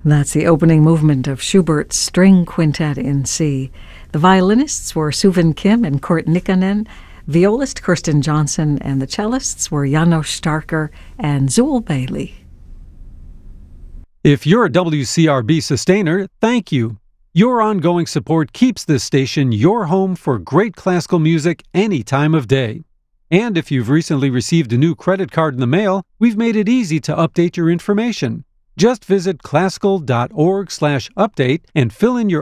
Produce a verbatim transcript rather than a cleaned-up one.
That's the opening movement of Schubert's String Quintet in C. The violinists were Suvin Kim and Kurt Nikkanen, violist Kirsten Johnson, and the cellists were Janos Starker and Zool Bailey. If you're a W C R B sustainer, thank you. Your ongoing support keeps this station your home for great classical music any time of day. And if you've recently received a new credit card in the mail, we've made it easy to update your information. Just visit classical dot org slash update and fill in your